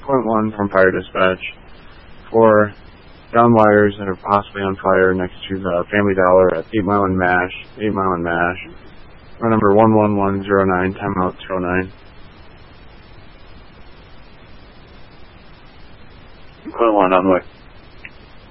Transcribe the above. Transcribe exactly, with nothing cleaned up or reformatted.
Point one from fire dispatch for down wires that are possibly on fire next to the Family Dollar at eight Mile and Mash, eight Mile and Mash. Phone number one one one zero nine, timeout zero nine. Point one on the way.